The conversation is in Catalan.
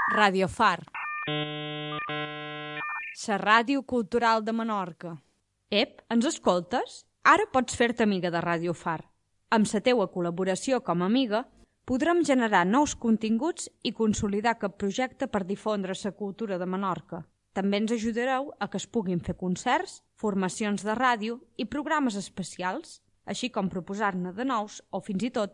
Radio Far, la ràdio cultural de Menorca. Ep, ens escoltes? Ara pots fer-te amiga de Radio Far. Amb la teua col·laboració com a amiga, podrem generar nous continguts i consolidar aquest projecte per difondre la cultura de Menorca. També ens ajudareu a que es puguin fer concerts, formacions de ràdio i programes especials, així com proposar-ne de nous o fins i tot